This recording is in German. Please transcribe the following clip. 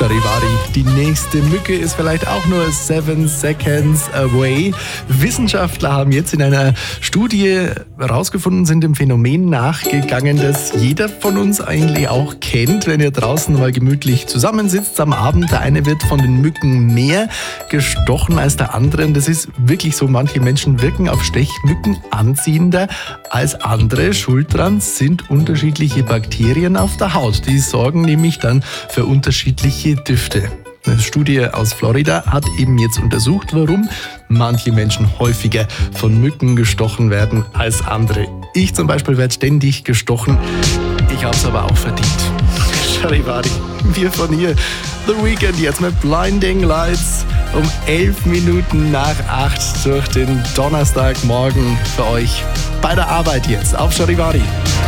Charivari. Die nächste Mücke ist vielleicht auch nur 7 seconds away. Wissenschaftler haben jetzt in einer Studie herausgefunden, sind dem Phänomen nachgegangen, das jeder von uns eigentlich auch kennt, wenn ihr draußen mal gemütlich zusammensitzt am Abend. Der eine wird von den Mücken mehr gestochen als der andere. Und das ist wirklich so, manche Menschen wirken auf Stechmücken anziehender als andere. Schuld dran sind unterschiedliche Bakterien auf der Haut. Die sorgen nämlich dann für unterschiedliche Düfte. Eine Studie aus Florida hat eben jetzt untersucht, warum manche Menschen häufiger von Mücken gestochen werden als andere. Ich zum Beispiel werde ständig gestochen. Ich habe es aber auch verdient. Charivari, wir von hier. The Weeknd jetzt mit Blinding Lights um 11 Minuten nach 8 durch den Donnerstagmorgen für euch bei der Arbeit jetzt auf Charivari.